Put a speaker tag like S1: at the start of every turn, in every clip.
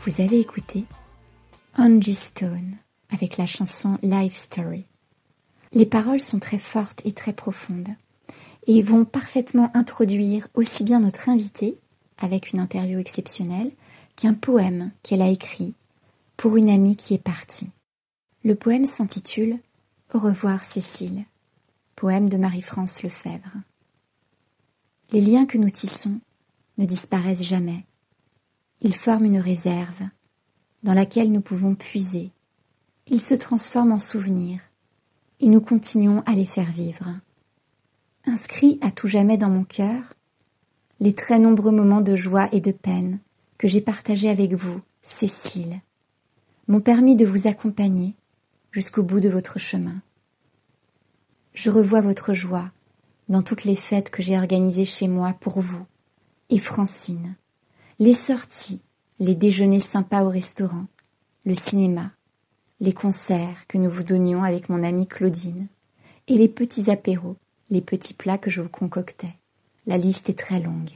S1: Vous avez écouté Angie Stone avec la chanson Life Story. Les paroles sont très fortes et très profondes et vont parfaitement introduire aussi bien notre invitée, avec une interview exceptionnelle, qu'un poème qu'elle a écrit pour une amie qui est partie. Le poème s'intitule « Au revoir Cécile », poème de Marie-France Lefebvre. Les liens que nous tissons ne disparaissent jamais. Ils forment une réserve dans laquelle nous pouvons puiser. Ils se transforment en souvenirs et nous continuons à les faire vivre. Inscrits à tout jamais dans mon cœur, les très nombreux moments de joie et de peine que j'ai partagés avec vous, Cécile, m'ont permis de vous accompagner jusqu'au bout de votre chemin. Je revois votre joie dans toutes les fêtes que j'ai organisées chez moi pour vous et Francine, les sorties, les déjeuners sympas au restaurant, le cinéma, les concerts que nous vous donnions avec mon amie Claudine et les petits apéros, les petits plats que je vous concoctais. La liste est très longue.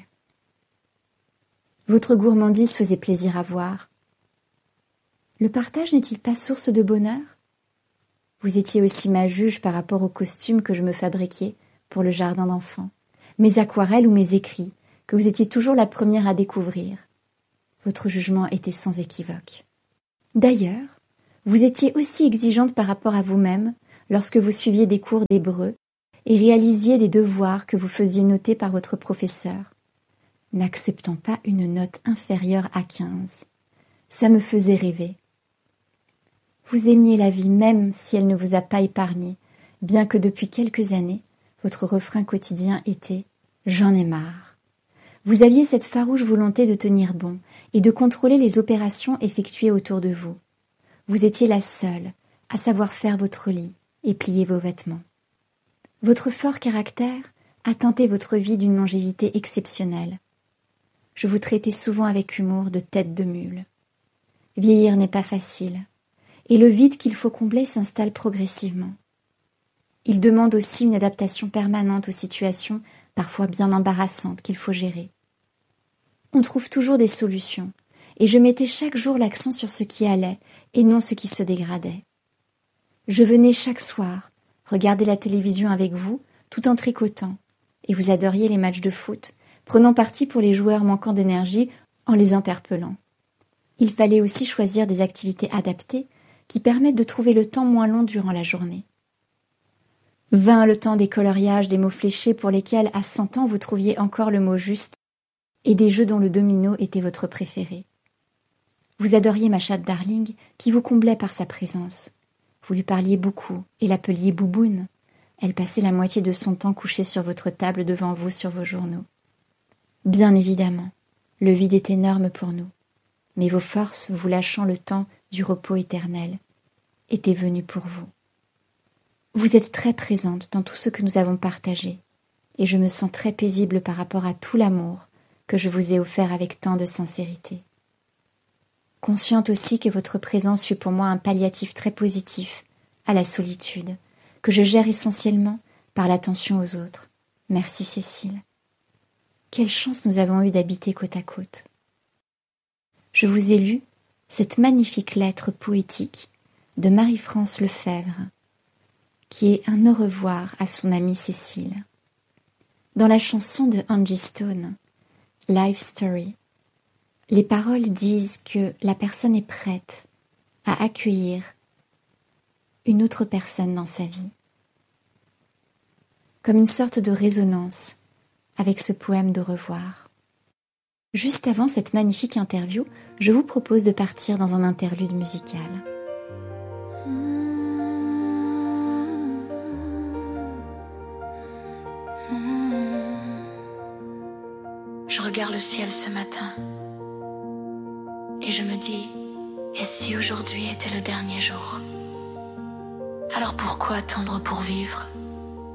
S1: Votre gourmandise faisait plaisir à voir. Le partage n'est-il pas source de bonheur ? Vous étiez aussi ma juge par rapport aux costumes que je me fabriquais pour le jardin d'enfants, mes aquarelles ou mes écrits, que vous étiez toujours la première à découvrir. Votre jugement était sans équivoque. D'ailleurs, vous étiez aussi exigeante par rapport à vous-même lorsque vous suiviez des cours d'hébreu et réalisiez des devoirs que vous faisiez noter par votre professeur, n'acceptant pas une note inférieure à 15. Ça me faisait rêver. Vous aimiez la vie même si elle ne vous a pas épargné, bien que depuis quelques années, votre refrain quotidien était « J'en ai marre ». Vous aviez cette farouche volonté de tenir bon et de contrôler les opérations effectuées autour de vous. Vous étiez la seule à savoir faire votre lit et plier vos vêtements. Votre fort caractère a teinté votre vie d'une longévité exceptionnelle. Je vous traitais souvent avec humour de tête de mule. Vieillir n'est pas facile, et le vide qu'il faut combler s'installe progressivement. Il demande aussi une adaptation permanente aux situations parfois bien embarrassantes qu'il faut gérer. On trouve toujours des solutions, et je mettais chaque jour l'accent sur ce qui allait et non ce qui se dégradait. Je venais chaque soir regarder la télévision avec vous tout en tricotant, et vous adoriez les matchs de foot, prenant parti pour les joueurs manquant d'énergie en les interpellant. Il fallait aussi choisir des activités adaptées qui permettent de trouver le temps moins long durant la journée. Vint le temps des coloriages, des mots fléchés pour lesquels à 100 ans vous trouviez encore le mot juste et des jeux dont le domino était votre préféré. Vous adoriez ma chatte Darling qui vous comblait par sa présence. Vous lui parliez beaucoup et l'appeliez Bouboune. Elle passait la moitié de son temps couchée sur votre table devant vous sur vos journaux. Bien évidemment, le vide est énorme pour nous, mais vos forces, vous lâchant le temps du repos éternel, étaient venues pour vous. Vous êtes très présente dans tout ce que nous avons partagé, et je me sens très paisible par rapport à tout l'amour que je vous ai offert avec tant de sincérité. Consciente aussi que votre présence fut pour moi un palliatif très positif à la solitude, que je gère essentiellement par l'attention aux autres. Merci Cécile. Quelle chance nous avons eue d'habiter côte à côte. Je vous ai lu cette magnifique lettre poétique de Marie-France Lefebvre, qui est un au revoir à son amie Cécile. Dans la chanson de Angie Stone, Life Story, les paroles disent que la personne est prête à accueillir une autre personne dans sa vie, comme une sorte de résonance avec ce poème d'au revoir. Juste avant cette magnifique interview, je vous propose de partir dans un interlude musical.
S2: Je regarde le ciel ce matin et je me dis, et si aujourd'hui était le dernier jour ? Alors pourquoi attendre pour vivre ?